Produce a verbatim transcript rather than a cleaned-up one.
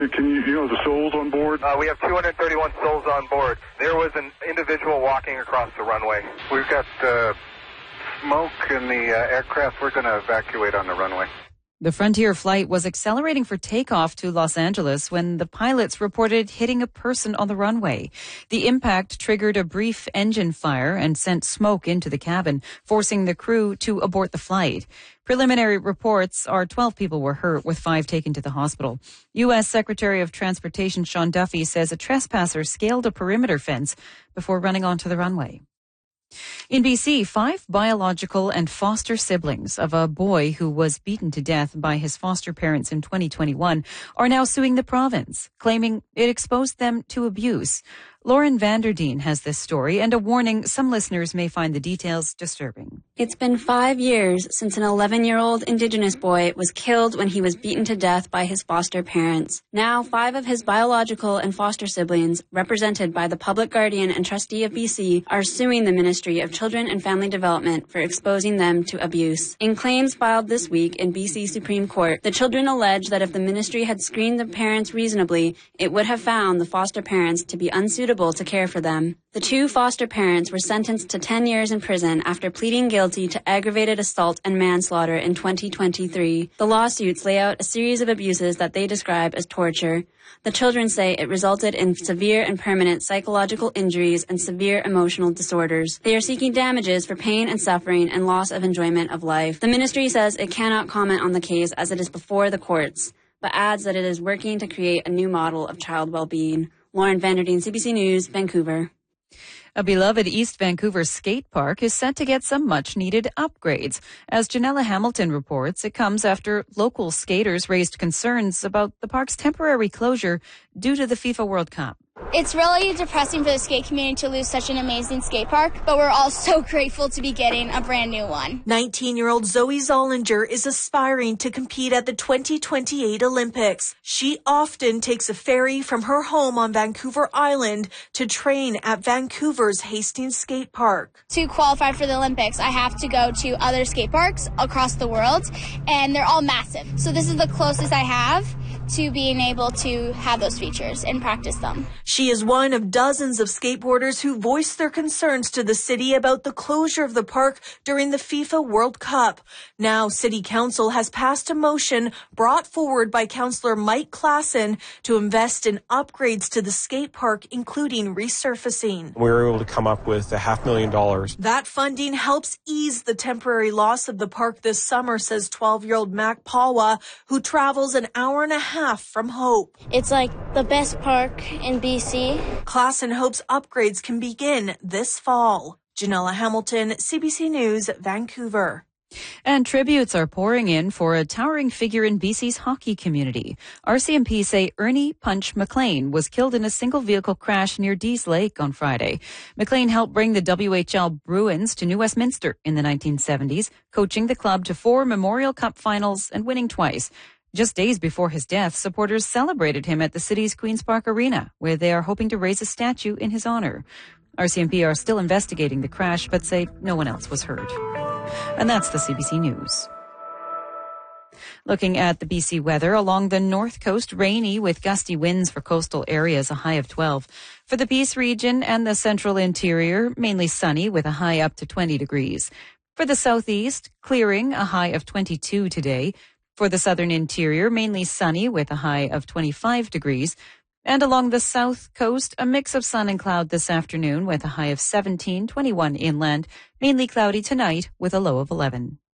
Can you, you know the souls on board? Uh, we have two hundred thirty-one souls on board. There was an individual walking across the runway. We've got uh, smoke in the uh, aircraft. We're going to evacuate on the runway. The Frontier flight was accelerating for takeoff to Los Angeles when the pilots reported hitting a person on the runway. The impact triggered a brief engine fire and sent smoke into the cabin, forcing the crew to abort the flight. Preliminary reports are twelve people were hurt, with five taken to the hospital. U S Secretary of Transportation Sean Duffy says a trespasser scaled a perimeter fence before running onto the runway. In B C, five biological and foster siblings of a boy who was beaten to death by his foster parents in twenty twenty-one are now suing the province, claiming it exposed them to abuse. Lauren Vanderdeen has this story and a warning some listeners may find the details disturbing. It's been five years since an eleven-year-old Indigenous boy was killed when he was beaten to death by his foster parents. Now, five of his biological and foster siblings, represented by the Public Guardian and Trustee of B C, are suing the Ministry of Children and Family Development for exposing them to abuse. In claims filed this week in B C Supreme Court, the children allege that if the ministry had screened the parents reasonably, it would have found the foster parents to be unsuitable to care for them. The two foster parents were sentenced to ten years in prison after pleading guilty to aggravated assault and manslaughter in twenty twenty-three. The lawsuits lay out a series of abuses that they describe as torture. The children say it resulted in severe and permanent psychological injuries and severe emotional disorders. They are seeking damages for pain and suffering and loss of enjoyment of life. The ministry says it cannot comment on the case as it is before the courts, but adds that it is working to create a new model of child well-being. Lauren Vanderdeen, C B C News, Vancouver. A beloved East Vancouver skate park is set to get some much-needed upgrades. As Janella Hamilton reports, it comes after local skaters raised concerns about the park's temporary closure due to the FIFA World Cup. It's really depressing for the skate community to lose such an amazing skate park, but we're all so grateful to be getting a brand new one. nineteen-year-old Zoe Zollinger is aspiring to compete at the twenty twenty-eight Olympics. She often takes a ferry from her home on Vancouver Island to train at Vancouver's Hastings Skate Park. To qualify for the Olympics, I have to go to other skate parks across the world, and they're all massive. So this is the closest I have to being able to have those features and practice them. She is one of dozens of skateboarders who voiced their concerns to the city about the closure of the park during the FIFA World Cup. Now, City Council has passed a motion brought forward by Councillor Mike Klassen to invest in upgrades to the skate park, including resurfacing. We were able to come up with a half million dollars. That funding helps ease the temporary loss of the park this summer, says twelve-year-old Mac Pawa, who travels an hour and a half from Hope. It's like the best park in B C. Klassen hopes upgrades can begin this fall. Janella Hamilton, C B C News, Vancouver. And tributes are pouring in for a towering figure in B C's hockey community. R C M P say Ernie Punch McLean was killed in a single-vehicle crash near Dease Lake on Friday. McLean helped bring the W H L Bruins to New Westminster in the nineteen seventies, coaching the club to four Memorial Cup finals and winning twice. Just days before his death, supporters celebrated him at the city's Queen's Park Arena, where they are hoping to raise a statue in his honor. R C M P are still investigating the crash, but say no one else was hurt. And that's the C B C News. Looking at the B C weather, along the north coast, rainy with gusty winds for coastal areas, a high of twelve. For the Peace region and the central interior, mainly sunny with a high up to twenty degrees. For the southeast, clearing, a high of twenty-two today. For the southern interior, mainly sunny with a high of twenty-five degrees. And along the south coast, a mix of sun and cloud this afternoon with a high of seventeen, twenty-one inland, mainly cloudy tonight with a low of eleven.